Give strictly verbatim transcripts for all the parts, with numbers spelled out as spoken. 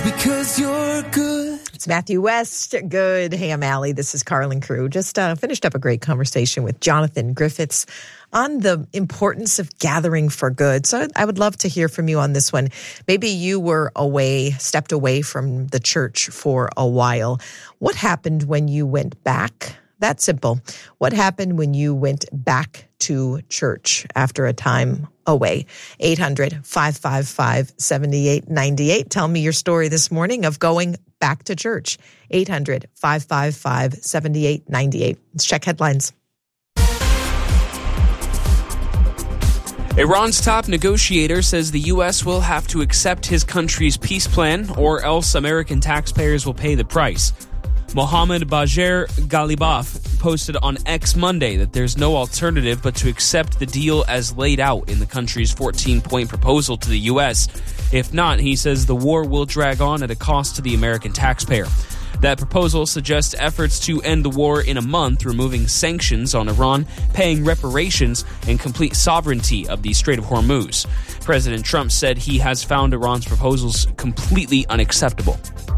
Because you're good. It's Matthew West. Good. Hey, I'm Allie. This is Carlin Crew. Just uh, finished up a great conversation with Jonathan Griffiths on the importance of gathering for good. So I would love to hear from you on this one. Maybe you were away, stepped away from the church for a while. What happened when you went back? That's simple. What happened when you went back to church after a time away? eight hundred, five five five, seven eight nine eight. Tell me your story this morning of going back to church. eight hundred, five five five, seven eight nine eight. Let's check headlines. Iran's top negotiator says the U S will have to accept his country's peace plan or else American taxpayers will pay the price. Mohammad Bagher Ghalibaf posted on X Monday that there's no alternative but to accept the deal as laid out in the country's fourteen-point proposal to the U S. If not, he says the war will drag on at a cost to the American taxpayer. That proposal suggests efforts to end the war in a month, removing sanctions on Iran, paying reparations, and complete sovereignty of the Strait of Hormuz. President Trump said he has found Iran's proposals completely unacceptable.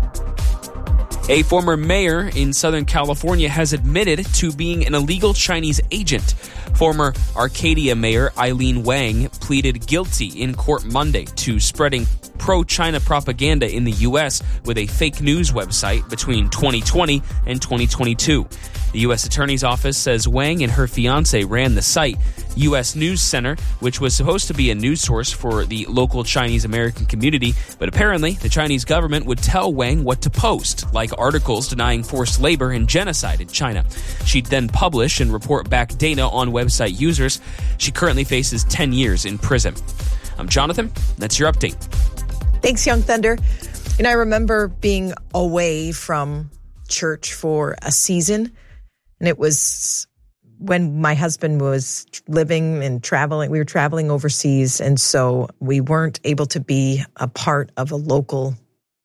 A former mayor in Southern California has admitted to being an illegal Chinese agent. Former Arcadia Mayor Eileen Wang pleaded guilty in court Monday to spreading pro-China propaganda in the U S with a fake news website between twenty twenty and twenty twenty-two. The U S Attorney's Office says Wang and her fiancé ran the site. U S News Center, which was supposed to be a news source for the local Chinese American community, but apparently the Chinese government would tell Wang what to post, like articles denying forced labor and genocide in China. She'd then publish and report back data on website users. She currently faces ten years in prison. I'm Jonathan. That's your update. Thanks, Young Thunder. And I remember being away from church for a season, and it was when my husband was living and traveling. We were traveling overseas, and so we weren't able to be a part of a local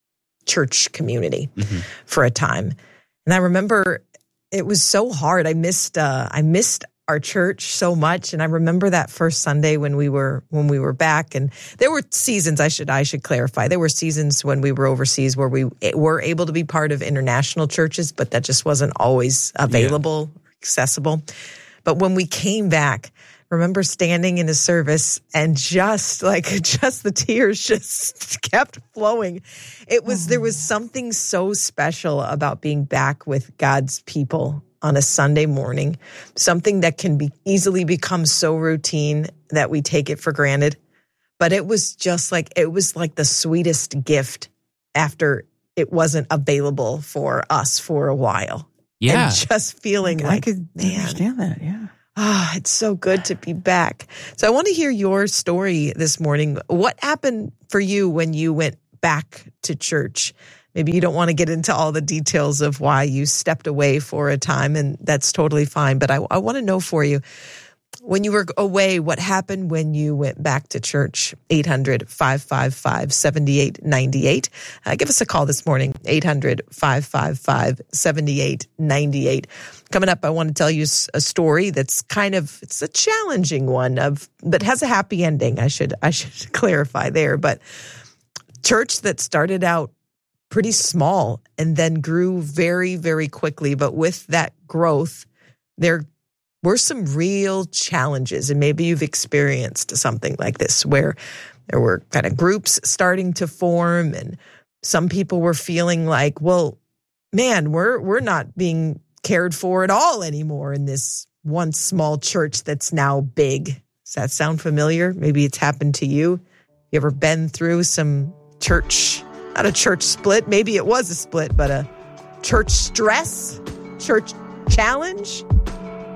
church community mm-hmm. for a time. And I remember it was so hard. I missed. Uh, I missed our church so much, and I remember that first Sunday when we were when we were back. And there were seasons. I should I should clarify. There were seasons when we were overseas where we were able to be part of international churches, but that just wasn't always available. Yeah. Accessible. But when we came back, remember standing in a service and just like, just the tears just kept flowing. It was, mm-hmm. there was something so special about being back with God's people on a Sunday morning, something that can be easily become so routine that we take it for granted. But it was just like, it was like the sweetest gift after it wasn't available for us for a while. Yeah. And just feeling I like, could man, understand that, yeah. Ah, oh, it's so good to be back. So I want to hear your story this morning. What happened for you when you went back to church? Maybe you don't want to get into all the details of why you stepped away for a time, and that's totally fine. But I, I want to know for you, when you were away, what happened when you went back to church? eight hundred, five five five, seven eight nine eight. Uh, give us a call this morning, eight hundred, five five five, seven eight nine eight. Coming up, I want to tell you a story that's kind of, it's a challenging one, of, but has a happy ending. I should, I should clarify there. But church that started out pretty small and then grew very, very quickly. But with that growth, there were some real challenges, and maybe you've experienced something like this where there were kind of groups starting to form, and some people were feeling like, well, man, we're we're not being cared for at all anymore in this one small church that's now big. Does that sound familiar? Maybe it's happened to you. You ever been through some church, not a church split, maybe it was a split, but a church stress, church challenge?